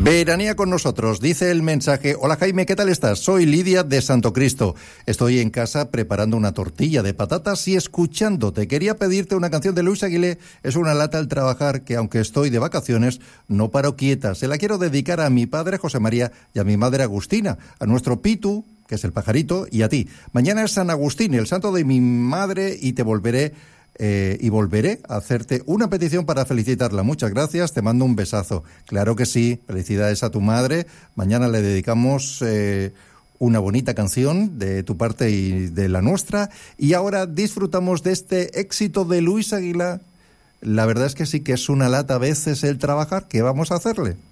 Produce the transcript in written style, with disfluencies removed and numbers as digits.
Veranía con nosotros, dice el mensaje. Hola Jaime, ¿qué tal estás? Soy Lidia de Santo Cristo. Estoy en casa preparando una tortilla de patatas y escuchándote. Quería pedirte una canción de Luis Aguilé. Es una lata al trabajar que, aunque estoy de vacaciones, no paro quieta. Se la quiero dedicar a mi padre José María y a mi madre Agustina, a nuestro Pitu, que es el pajarito, y a ti. Mañana es San Agustín, el santo de mi madre, y volveré a hacerte una petición para felicitarla. Muchas gracias, te mando un besazo. Claro que sí, felicidades a tu madre. Mañana le dedicamos una bonita canción de tu parte y de la nuestra. Y ahora disfrutamos de este éxito de Luis Aguilé. La verdad es que sí que es una lata a veces el trabajar. ¿Qué vamos a hacerle?